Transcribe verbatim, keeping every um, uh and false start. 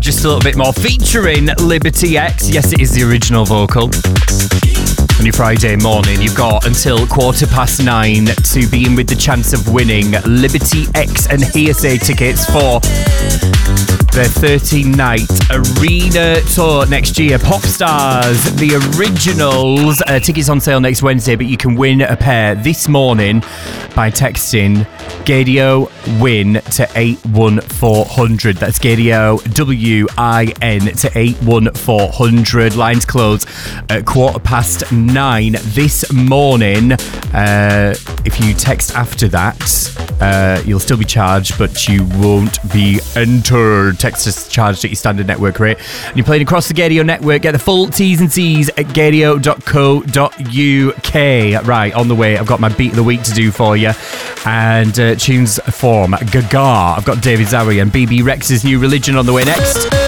just a little bit more, featuring Liberty X. Yes, it is the original vocal. On your Friday morning, you've got until quarter past nine to be in with the chance of winning Liberty X and Hearsay tickets for their thirteen-night arena tour next year. Popstars, the originals. Uh, tickets on sale next Wednesday, but you can win a pair this morning by texting Gadio WIN to eight one four hundred. That's Gadio W I N to eight one four hundred. Lines close at quarter past nine this morning. Uh, if you text after that, uh, you'll still be charged, but you won't be entered. Text is charged at your standard network rate. And you're playing across the Gadio network. Get the full T's and C's at gadio dot co dot U K. Right, on the way, I've got my beat of the week to do for you. And uh, tunes form Gaga. I've got David Zowie and B B Rex's New Religion on the way next.